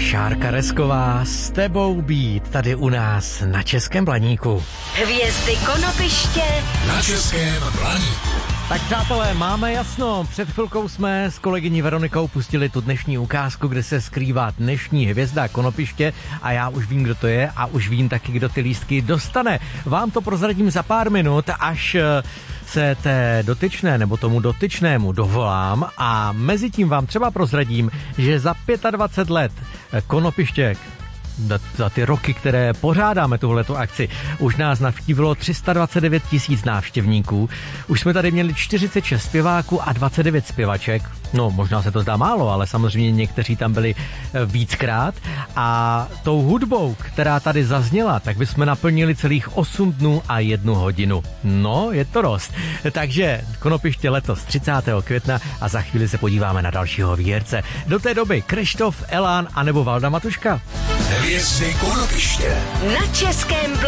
Šárka Resková s tebou být tady u nás na Českém Blaníku. Hvězdy Konopiště na Českém Blaníku. Tak přátelé, máme jasno. Před chvilkou jsme s kolegyní Veronikou pustili tu dnešní ukázku, kde se skrývá dnešní hvězda Konopiště a já už vím, kdo to je a už vím taky, kdo ty lístky dostane. Vám to prozradím za pár minut, až se té dotyčné nebo tomu dotyčnému dovolám a mezi tím vám třeba prozradím, že za 25 let Konopiště, za ty roky, které pořádáme tuhletu akci, už nás navštívilo 329 000 návštěvníků. Už jsme tady měli 46 zpěváků a 29 zpěvaček. No, možná se to zdá málo, ale samozřejmě někteří tam byli víckrát. A tou hudbou, která tady zazněla, tak bychom naplnili celých 8 dnů a 1 hodinu. No, je to dost. Takže Konopiště letos 30. května a za chvíli se podíváme na dalšího výherce. Do té doby Krištof, Elán anebo Valda Matuška. Hvězdy Konopiště na Českém